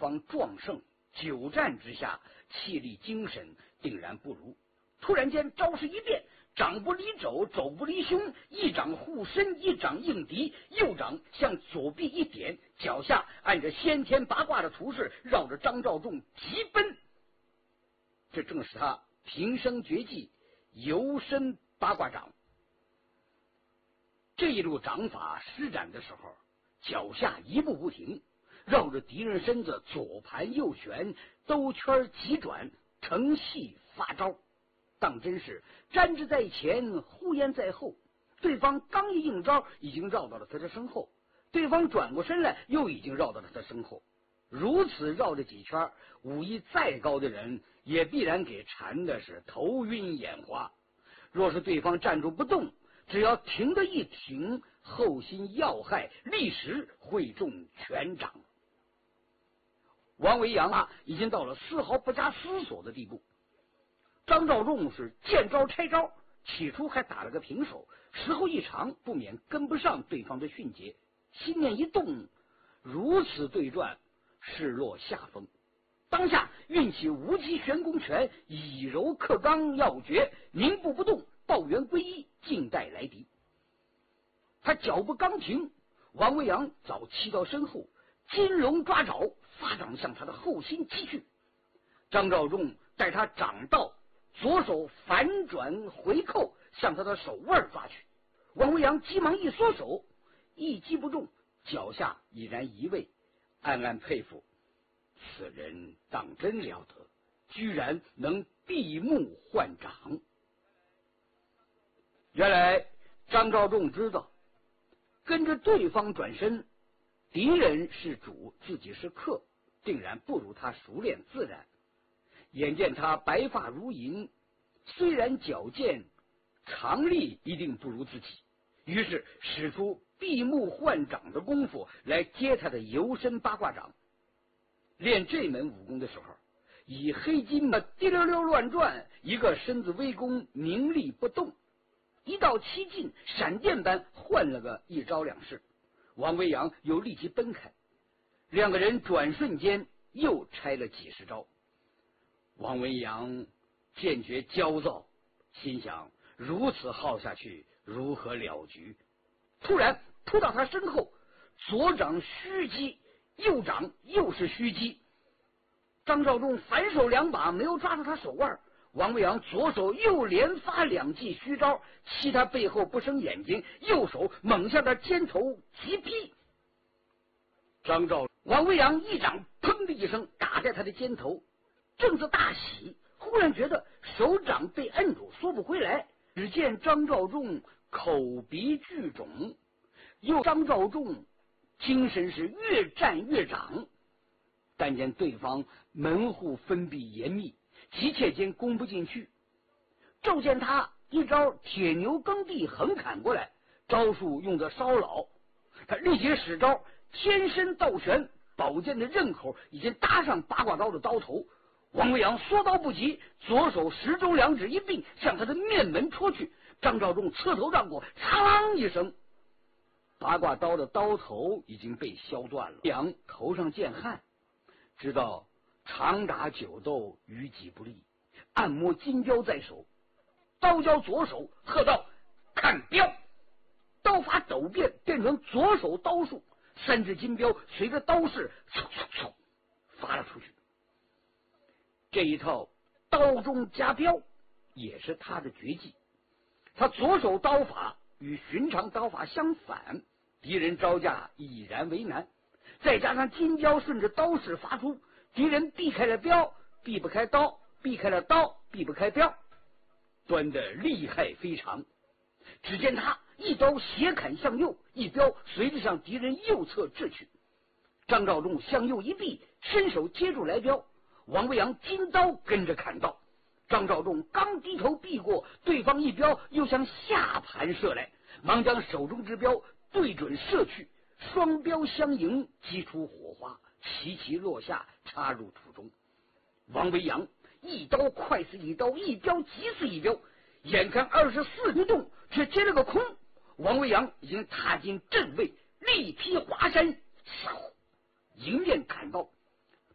方壮盛，久战之下气力精神定然不如。突然间招式一变，掌不离肘，肘不离胸，一掌护身，一掌应敌，右掌向左臂一点，脚下按着先天八卦的图式，绕着张召仲急奔。这正是他平生绝技游身八卦掌。这一路掌法施展的时候，脚下一步不停，绕着敌人身子左盘右旋，兜圈急转，乘隙发招，当真是粘之在前，呼延在后。对方刚一应招，已经绕到了他的身后；对方转过身来，又已经绕到了他身后。如此绕着几圈，武艺再高的人也必然给缠的是头晕眼花。若是对方站住不动，只要停的一停，后心要害，立时会中全掌。王维扬已经到了丝毫不加思索的地步。张召仲是见招拆招，起初还打了个平手，时候一长，不免跟不上对方的迅捷，心念一动，如此对转，势落下风。当下运起无极玄功拳，以柔克刚要诀，凝步不动，抱元归一，静待来敌。他脚步刚停，王维扬早骑到身后，金龙抓爪，发掌向他的后心击去。张召仲待他掌到，左手反转回扣，向他的手腕抓去。王维扬急忙一缩手，一击不中，脚下已然移位，暗暗佩服，此人当真了得，居然能闭目换掌。原来张召仲知道，跟着对方转身，敌人是主，自己是客，定然不如他熟练自然。眼见他白发如银，虽然矫健，长力一定不如自己，于是使出闭目换掌的功夫来接他的游身八卦掌。练这门武功的时候，以黑筋滴溜溜乱转，一个身子微弓，凝立不动。一到七进，闪电般换了个一招两式，王维扬又立即奔开，两个人转瞬间又拆了几十招。王维扬见觉焦躁，心想如此耗下去，如何了局？突然扑到他身后，左掌虚击，右掌又是虚击。张召仲反手两把没有抓住他手腕，王维扬左手又连发两记虚招，欺他背后不生眼睛，右手猛向他肩头急劈。王维扬一掌砰的一声打在他的肩头，正自大喜，忽然觉得手掌被摁住，缩不回来。只见张召仲口鼻俱肿，张召仲精神是越战越长，但见对方门户封闭严密，急切间攻不进去。骤见他一招铁牛耕地横砍过来，招数用得稍老，他立即使招天身倒旋，宝剑的刃口已经搭上八卦刀的刀头。王维扬缩刀不及，左手十中两指一并向他的面门戳去。张召仲侧头让过，嘡一声，八卦刀的刀头已经被削断了。杨头上见汗，知道长打久斗于己不利，暗摸金镖在手，刀交左手，喝道：“看镖！”刀法陡变，变成左手刀术，三支金镖随着刀势嗖嗖嗖发了出去。这一套刀中加镖也是他的绝技。他左手刀法与寻常刀法相反，敌人招架已然为难，再加上金镖顺着刀势发出，敌人避开了镖，避不开刀，避开了刀，避不开镖，端得厉害非常。只见他一刀斜砍向右，一镖随着向敌人右侧掷去。张召仲向右一避，伸手接住来镖，王维扬金刀跟着砍到。张召仲刚低头避过，对方一镖又向下盘射来，忙将手中之镖对准射去，双镖相迎，击出火花，齐齐落下，插入土中。王维扬一刀快似一刀，一镖急似一镖，眼看24不动，却接了个空。王维扬已经踏进阵位，力劈华山，嗖，迎面砍到。